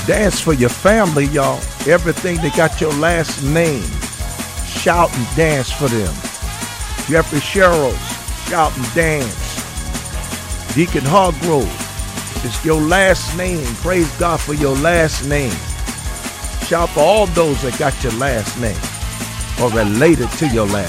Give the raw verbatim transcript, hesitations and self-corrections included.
Dance for your family, y'all. Everything that got your last name. Shout and dance for them. Jeffrey Sherrills, shout and dance. Deacon Hargrove, it's your last name. Praise God for your last name. Shout for all those that got your last name or related to your last